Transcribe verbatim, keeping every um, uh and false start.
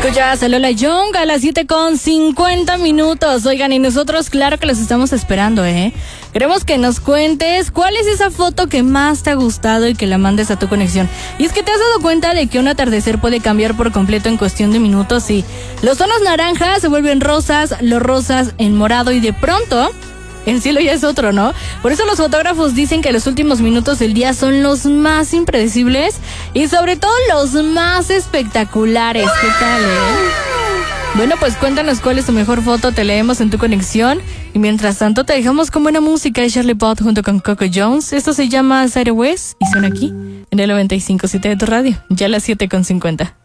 Escuchas a Lola Young a las siete con cincuenta minutos. Oigan, y nosotros claro que los estamos esperando, ¿eh? Queremos que nos cuentes cuál es esa foto que más te ha gustado y que la mandes a tu conexión. Y es que te has dado cuenta de que un atardecer puede cambiar por completo en cuestión de minutos y los tonos naranjas se vuelven rosas, los rosas en morado y de pronto el cielo ya es otro, ¿no? Por eso los fotógrafos dicen que los últimos minutos del día son los más impredecibles y sobre todo los más espectaculares. ¿Qué tal, eh? Bueno, pues cuéntanos cuál es tu mejor foto, te leemos en tu conexión. Y mientras tanto te dejamos con buena música de Charlie Puth junto con Coco Jones. Esto se llama Sideways y suena aquí en el noventa y cinco punto siete de tu radio, ya a las siete con cincuenta.